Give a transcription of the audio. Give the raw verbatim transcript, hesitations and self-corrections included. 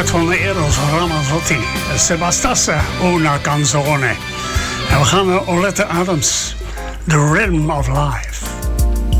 uitgebracht van Eros Ramazzotti. Se bastasse una canzone. En we gaan naar Oleta Adams. The Rhythm of Life.